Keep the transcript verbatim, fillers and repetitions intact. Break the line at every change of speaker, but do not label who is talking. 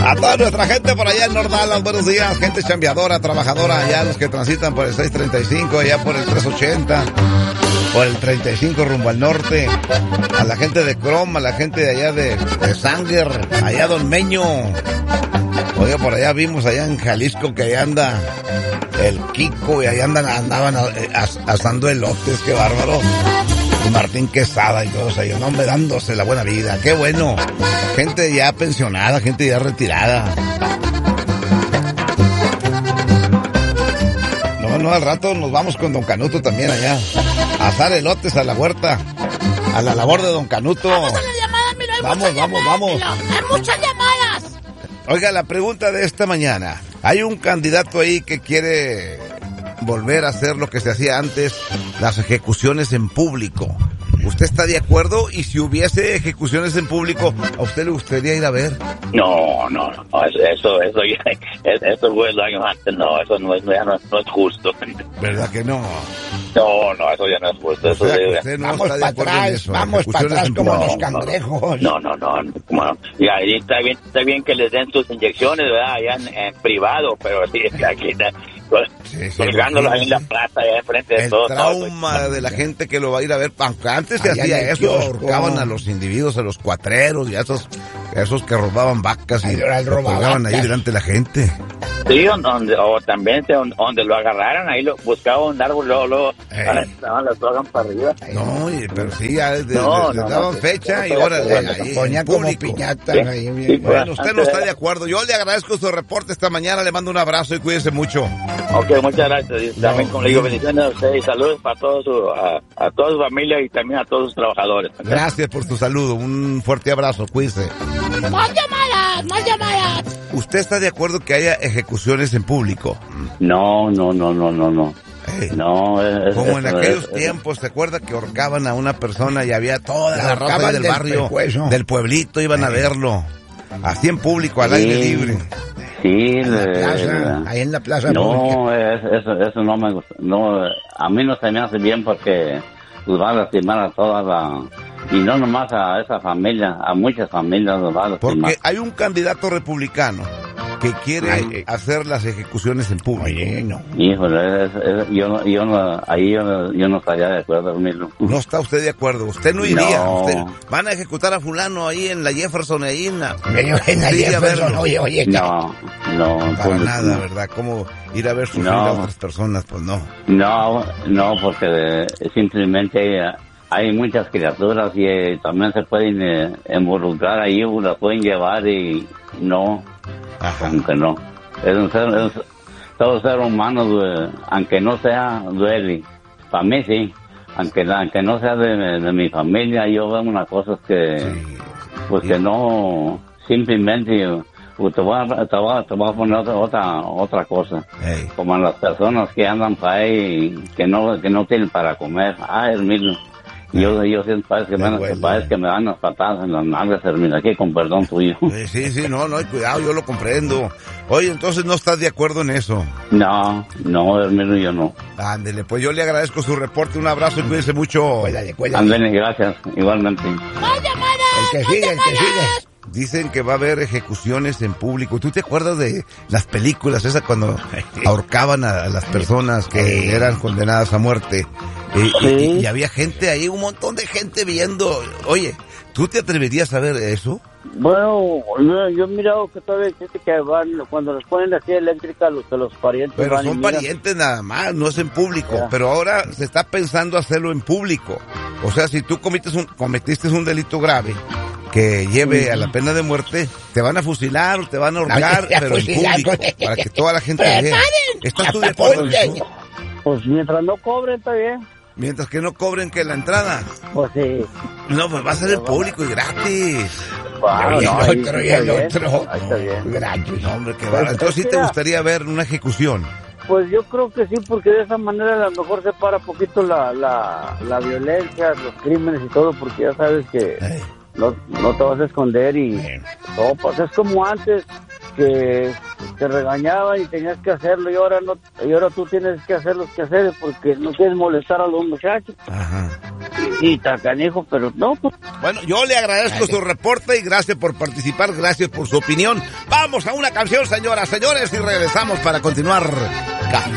A toda nuestra gente por allá en Nordalas, buenos días. Gente chambeadora, trabajadora, allá los que transitan por el seis treinta y cinco, allá por el tres ochenta, por el treinta y cinco rumbo al norte. A la gente de Chrome, a la gente de allá de, de Sanger, allá Don Meño. Oiga, por allá vimos allá en Jalisco que allá anda el Kiko y allá andan, andaban as, asando elotes, qué bárbaro. Y Martín Quesada y todos ellos, no, hombre, dándose la buena vida, qué bueno. Gente ya pensionada, gente ya retirada. No, no, al rato nos vamos con Don Canuto también allá. A asar elotes a la huerta, a la labor de Don Canuto.
Vamos a la llamada, mira, hay
vamos,
muchas
vamos,
llamadas,
vamos.
mira, hay muchas llamadas.
Oiga, la pregunta de esta mañana. Hay un candidato ahí que quiere volver a hacer lo que se hacía antes, las ejecuciones en público. ¿Usted está de acuerdo? Y si hubiese ejecuciones en público, ¿a usted le gustaría ir a ver?
No, no, no, eso, eso, ya, eso fue el año antes, no, eso no es, ya no, no es justo.
¿Verdad que no?
No, no, eso ya no es justo. Eso
O sea, que
debe...
usted no
Vamos
está de
para
acuerdo en
atrás,
eso,
vamos para
ejecuciones
atrás
en
como
público.
los cangrejos.
No, no, no, no, no. Y ahí está bien, está bien que les den sus inyecciones, ¿verdad? Allá en, en privado, pero sí, aquí está.
Sí, sí,
colgándolos ahí en la plaza, allá enfrente de
el
todo.
trauma
todo.
de la gente que lo va a ir a ver, aunque antes se
Allá
hacía
en el
eso,
kiosco.
ahorcaban a los individuos, a los cuatreros y a esos, a esos que robaban vacas y
Ay, ahora el
lo colgaban
robavacas.
ahí delante de la gente.
Sí, donde, o también donde, donde lo agarraran, ahí lo buscaban un árbol, luego, luego
Ey.
estaban las drogas para arriba.
No, oye, pero sí, ya les,
No,
les- les
no,
daban
no,
fecha
no,
y
no,
ahora
no,
ahí
no,
en
Ponían como
público.
piñatas
Sí,
ahí.
sí,
bien.
Bueno, usted no
Antes
está
era-
de acuerdo. Yo le agradezco su reporte esta mañana, le mando un abrazo y cuídese mucho.
Ok, muchas gracias. Y también,
No,
como le digo,
sí.
bendiciones a usted y saludos para todos su, a, a toda su familia y también a todos sus trabajadores.
Gracias por su saludo, un fuerte abrazo, cuídese.
Más llamadas, más llamadas.
¿Usted está de acuerdo que haya ejecuciones en público?
No, no, no, no, no, no.
Hey.
No, es,
Como en
es-
aquellos
es-
tiempos, ¿se acuerda que ahorcaban a una persona y había toda
La
la raza ahí
ahorcaban
del
del
barrio,
pescuezo.
del pueblito, iban a verlo? Así en público, al
Sí.
aire libre.
Sí,
En la
le-
plaza, ahí en la plaza.
no, es- eso, eso no me gusta. No, a mí no se me hace bien porque pues, va a lastimar a toda la... Y no nomás a esa familia, a muchas familias los va a lastimar.
Porque hay un candidato republicano que quiere
Ay.
hacer las ejecuciones en público.
Oye, no.
Híjole, es- es- yo, no- yo no, ahí yo, no- yo no estaría de acuerdo conmigo.
No está usted de acuerdo. Usted no iría.
No.
Usted, van a ejecutar a fulano ahí en la Jefferson, ahí en la...
Yo en la
Sí, a
Jefferson,
verlo.
oye, oye. que-
No, no.
Para
pues,
nada,
no.
¿verdad? ¿Cómo ir a ver sufrir
No.
a otras personas? Pues no.
No, no, porque eh, simplemente eh, hay muchas criaturas y eh, también se pueden eh, involucrar ahí, o las pueden llevar y no,
Ajá.
aunque no. Es un ser, es, todo ser humano, eh, aunque no sea, duele. Para mí sí, aunque, aunque no sea de, de mi familia, yo veo unas cosas que,
Sí.
pues que no, simplemente, eh, te voy a, te voy a, te voy a poner otra, otra, otra cosa.
Ey.
Como a las personas que andan para ahí que no que no tienen para comer. Ah, Hermilo, yo yo siento parece que,
Qué
me,
bueno.
parece que me dan las patadas en las nalgas, Hermilo, aquí con perdón tuyo.
Eh, Sí, sí, no, no, cuidado, yo lo comprendo. Oye, entonces no estás de acuerdo en eso.
No, no, Hermilo, yo no.
Ándele, pues yo le agradezco su reporte, un abrazo y cuídense mucho.
Cuélale, cuélale.
Ándale, gracias, igualmente.
Más llamadas.
El que
más
sigue, el que
llamadas.
sigue. Dicen que va a haber ejecuciones en público. ¿Tú te acuerdas de las películas esas cuando ahorcaban a las personas que eran condenadas a muerte? Y, y-
Sí.
y había gente ahí, un montón de gente viendo. Oye, ¿tú te atreverías a ver eso?
Bueno, no, yo he mirado que todavía existe que van, cuando les ponen así eléctrica, los, que los parientes
Pero
van y
son
miran.
parientes nada más, no es en público.
Ya.
Pero ahora se está pensando hacerlo en público. O sea, si tú cometes un, cometiste un delito grave que lleve a la pena de muerte, te van a fusilar o te van a ahorcar,
No, te
pero en
fusilar,
público,
pues.
para que toda la gente vea.
¡Preparen!
¿Estás tú
¡Hasta
de acuerdo en
apunten!
eso?
Pues mientras no cobren, está bien.
Mientras que no cobren que la entrada.
Pues sí.
No, pues va a ser en público y gratis.
Claro,
Y el
no, ahí
otro, y
está
el
bien.
otro.
Ahí está bien.
Gratis.
No, hombre, qué
Pues,
barato. Entonces sí te
mira.
gustaría ver una ejecución.
Pues yo creo que sí, porque de esa manera a lo mejor se para poquito la, la, la violencia, los crímenes y todo, porque ya sabes que
Ey.
no, no te vas a esconder y
Bien.
no, pues es como antes que te regañaban y tenías que hacerlo y ahora no, y ahora tú tienes que hacer los quehaceres porque no quieres molestar a los muchachos.
Ajá.
y está canijo, pero no, pues.
Bueno, yo le agradezco su reporte y gracias por participar, gracias por su opinión. Vamos a una canción, señoras, señores, y regresamos para continuar.